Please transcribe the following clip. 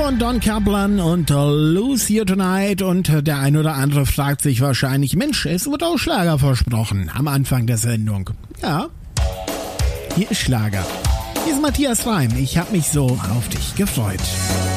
von Don Kaplan und Lose You Tonight. Und der ein oder andere fragt sich wahrscheinlich, Mensch, es wird auch Schlager versprochen am Anfang der Sendung. Ja, hier ist Schlager. Hier ist Matthias Reim. Ich habe mich so auf dich gefreut.